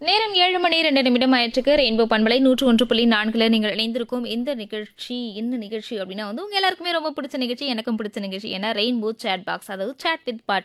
நேரம் 7 மணி 2 நிமிடம் ஆயிற்றுக்கு ரெயின்போ பண்பலை 101.4ல நீங்கள் இணைந்திருக்கும் இந்த நிகழ்ச்சி என்ன நிகழ்ச்சி அப்படின்னா வந்து உங்க எல்லாருக்குமே ரொம்ப பிடிச்ச நிகழ்ச்சி எனக்கும் பிடிச்ச நிகழ்ச்சி ஏன்னா ரெயின்போ சேட் பாக்ஸ் அதாவது சேட் வித் பாட்டு